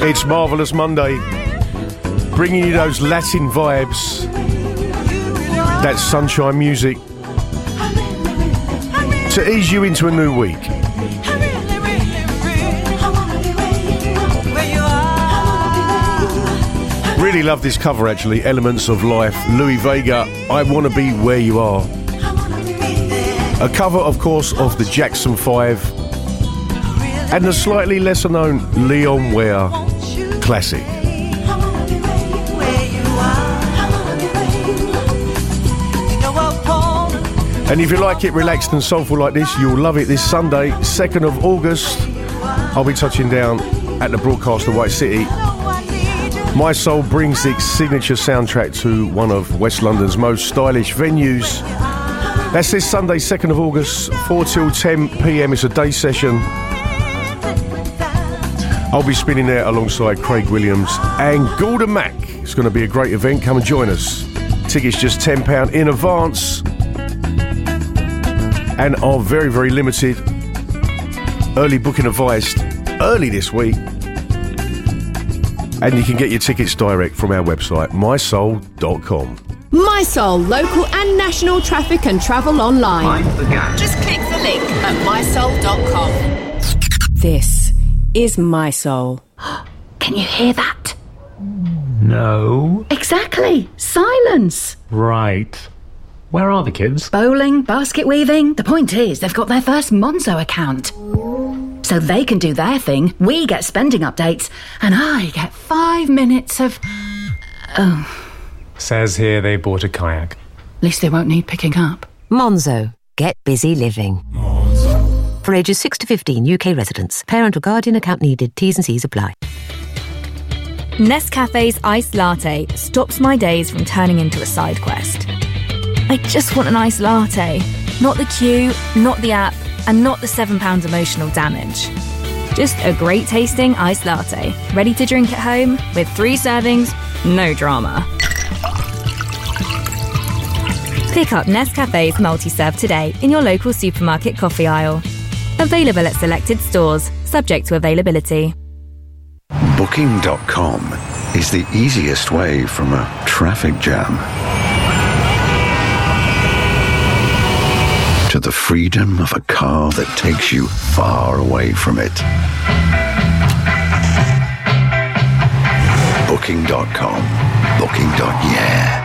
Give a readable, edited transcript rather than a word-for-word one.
It's Marvellous Monday, bringing you those Latin vibes, that sunshine music, to ease you into a new week. Really love this cover actually, Elements of Life, Louis Vega, I Wanna Be Where You Are. A cover, of course, of the Jackson 5 and the slightly lesser known Leon Ware classic. And if you like it relaxed and soulful like this, you'll love it this Sunday, 2nd of August. I'll be touching down at the Broadcaster White City. My Soul brings its signature soundtrack to one of West London's most stylish venues. That's this Sunday, 2nd of August, 4 till 10 p.m. It's a day session. I'll be spinning there alongside Craig Williams and Gordon Mack. It's going to be a great event. Come and join us. Tickets just £10 in advance and are very, very limited. Early booking advised early this week. And you can get your tickets direct from our website, mysoul.com. MySoul, local and national traffic and travel online. Mind the gap. Just click the link at mysoul.com. This is My Soul. Can you hear that? No. Exactly. Silence. Right. Where are the kids? Bowling, basket weaving. The point is, they've got their first Monzo account. So they can do their thing, we get spending updates, and I get 5 minutes of... Oh. Says here they bought a kayak. At least they won't need picking up. Monzo. Get busy living. Monzo. For ages 6 to 15, UK residents. Parent or guardian account needed. T's and C's apply. Nescafe's iced latte stops my days from turning into a side quest. I just want an iced latte. Not the queue, not the app, and not the £7 emotional damage. Just a great tasting iced latte, ready to drink at home with 3 servings, no drama. Pick up Nescafe's multi-serve today in your local supermarket coffee aisle. Available at selected stores, subject to availability. Booking.com is the easiest way from a traffic jam to the freedom of a car that takes you far away from it. Booking.com. Booking.yeah.